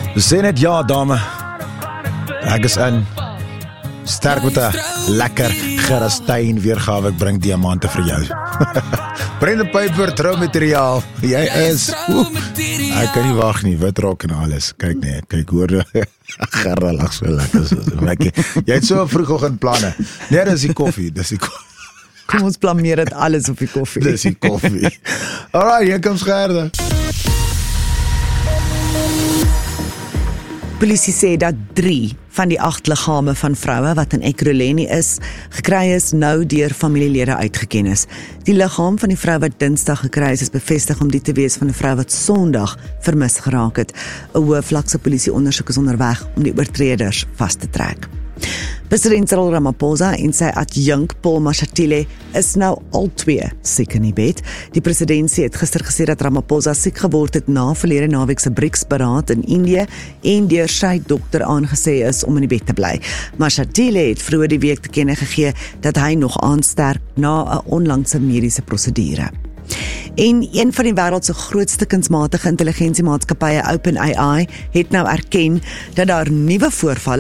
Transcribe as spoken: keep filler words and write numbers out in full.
Sê net ja, dame. Ek is in. Sterk met 'n lekker gerastyn weergawe, ek bring diamante vir jou. Brenda Piper, troumateriaal. Jy is. Oeh, ek kan nie wag nie, wit rok en alles. Kyk nee, kyk hoor. Gerre lag so lekker so. Jy het so vroegoggend planne. Nee, dis die koffie, dis die koffie. Kom ons blameer dit alles op die koffie. Dis die koffie. Alright, hier kom Gerde. Polisie sê dat drie van die agt liggame van vroue wat in Ekurhuleni is, gekry is nou deur familielede uitgeken is. Die liggaam van die vrou wat Dinsdag gekry is, is bevestig om die te wees van 'n vrou wat Sondag vermis geraak het. 'n Hoëvlakse polisie ondersoek is onderweg om die oortreders vas te trek. President Cyril Ramaphosa en sy adjunk Paul Mashatile is nou al twee siek in die bed. Die presidentsie het gister gesê dat Ramaphosa siek geword het na verlede naweek se BRICS-beraad in Indië en deur sy dokter aangesê is om in die bed te bly. Mashatile het vroeër die week te kenne gegee dat hy nog aansterk na 'n onlangse mediese prosedure. En een van die wêreld se grootste kunsmatige intelligensiemaatskappye, OpenAI, het nou erken dat daar nuwe voorvalle